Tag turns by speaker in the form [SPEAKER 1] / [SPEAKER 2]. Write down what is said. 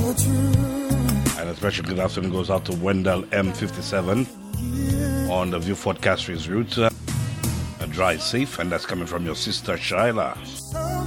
[SPEAKER 1] And a special good afternoon goes out to Wendell M57 on the Viewfort Castries route. Drive safe, and that's coming from your sister Shyla.